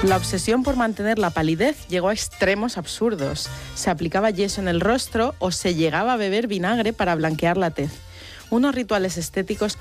La obsesión por mantener la palidez llegó a extremos absurdos. Se aplicaba yeso en el rostro o se llegaba a beber vinagre para blanquear la tez. Unos rituales estéticos